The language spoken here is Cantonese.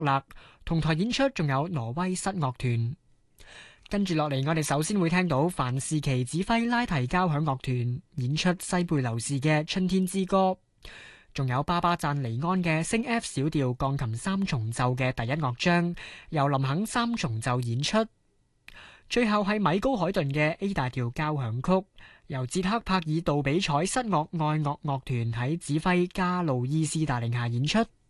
勒，同台演出仲有挪威室樂團。跟住落嚟，我哋首先會聽到范士奇指揮拉提交響樂團演出西貝流士嘅《春天之歌》，仲有巴巴贊尼安嘅升 F 小調鋼琴三重奏嘅第一樂章，由林肯三重奏演出。最後係米高海頓嘅 A 大調交響曲，由捷克帕爾杜比彩室樂愛樂樂團喺指揮加路伊斯帶領下演出。